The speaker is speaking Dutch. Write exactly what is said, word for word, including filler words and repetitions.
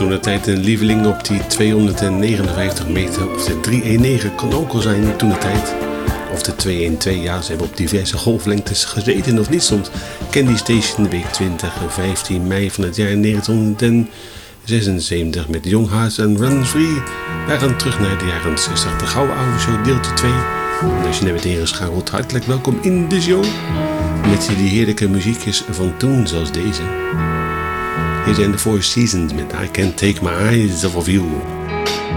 toen de tijd een lieveling op die tweehonderdnegenenvijftig meter of de driehonderdnegen kan ook al zijn toen de tijd. Of de tweehonderdtwaalf, ja, ze hebben op diverse golflengtes gezeten of niet. Stond Candy Station week twintig en vijftien mei van het jaar negentien zesenzeventig met Young Hearts en Run Free. Wij gaan terug naar de jaren zestig, de Gouden Oude Show deeltje twee. En als je net bent ingeschakeld, hartelijk welkom in de show. Met die heerlijke muziekjes van toen, zoals deze. Hier zijn de Four Seasons met I Can't Take My Eyes Off of You.